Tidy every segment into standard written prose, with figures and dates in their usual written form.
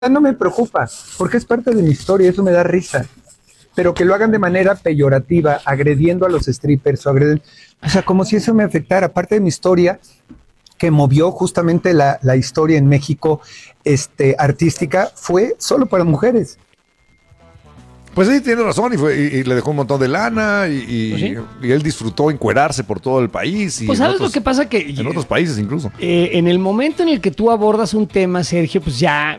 no me preocupa, porque es parte de mi historia, eso me da risa. Pero que lo hagan de manera peyorativa, agrediendo a los strippers, o sea, como si eso me afectara. Parte de mi historia, que movió justamente la historia en México artística, fue solo para mujeres. Pues sí, tiene razón, y le dejó un montón de lana, ¿Pues sí? y él disfrutó encuerarse por todo el país. Y Pues ¿sabes lo que pasa? Que en otros países incluso. en el momento en el que tú abordas un tema, Sergio, pues ya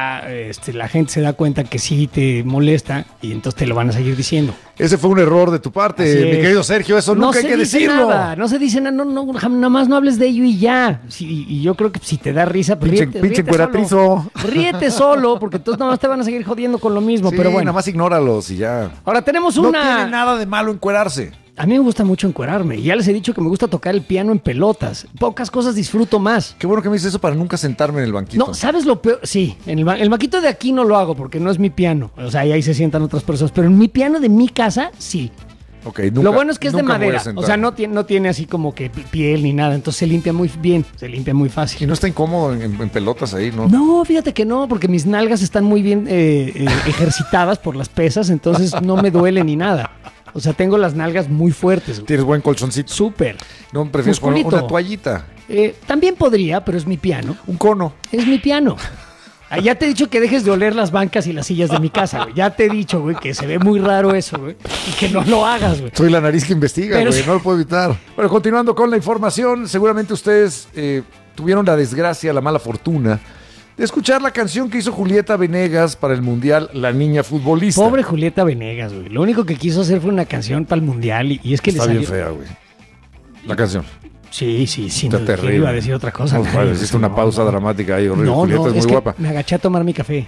la gente se da cuenta que sí te molesta y entonces te lo van a seguir diciendo. Ese fue un error de tu parte, Así mi es. querido Sergio, eso nunca hay que decirlo. No se dice nada, nada más no hables de ello y ya. Sí, y yo creo que si te da risa, pues Pinche encueratrizo. solo. Ríete solo, porque entonces nada más te van a seguir jodiendo con lo mismo, Sí, pero bueno. nada más ignóralos y ya. Ahora tenemos No una... tiene nada de malo encuerarse. A mí me gusta mucho encuerarme. Y ya les he dicho que me gusta tocar el piano en pelotas. Pocas cosas disfruto más. Qué bueno que me dices eso para nunca sentarme en el banquito. No, ¿sabes lo peor? Sí, en el banquito de aquí no lo hago porque no es mi piano. O sea, ahí se sientan otras personas. Pero en mi piano de mi casa, sí. Ok, nunca, Lo bueno es que es de nunca me voy a madera. sentar. O sea, no tiene así como que piel ni nada. Entonces se limpia muy bien. Se limpia muy Y fácil. no está incómodo en pelotas ahí, ¿no? No, fíjate que no, porque mis nalgas están muy bien ejercitadas por las pesas. Entonces no me duele ni nada. O sea, tengo las nalgas muy fuertes. Tienes buen colchoncito. Súper. No prefieres poner Musculito. una toallita, También podría, pero es mi piano. un cono. Es mi piano. Ah, ya te he dicho que dejes de oler las bancas y las sillas de mi casa, güey. Ya te he dicho, güey, que se ve muy raro eso, güey. Y que no lo hagas, güey. Soy la nariz que investiga, Pero güey, sí. no lo puedo evitar. Bueno, continuando con la información, seguramente ustedes tuvieron la desgracia, la mala fortuna de escuchar la canción que hizo Julieta Venegas para el Mundial La Niña Futbolista. Pobre Julieta Venegas, güey. Lo único que quiso hacer fue una canción para el Mundial y es que Está le bien salió... fea, güey. La canción. Sí. Está No, terrible. iba a decir otra cosa. No, Nadie, hiciste una no, pausa no. dramática ahí, horrible. No, Julieta es muy que guapa. me agaché a tomar mi café.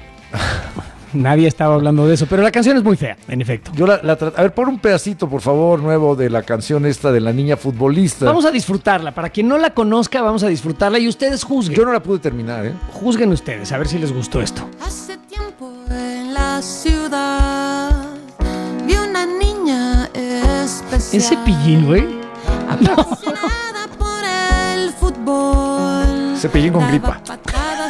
Nadie estaba hablando de eso, pero la canción es muy fea, en efecto. Yo a ver, pon un pedacito, por favor, nuevo de la canción esta de La Niña Futbolista. Vamos a disfrutarla. Para quien no la conozca, vamos a disfrutarla y ustedes juzguen. Yo no la pude terminar, ¿eh? Juzguen ustedes, a ver si les gustó esto. Hace tiempo en la ciudad vi una niña especial. Ese pillín, güey. Apasionada por el fútbol. Cepillín con gripa. Daba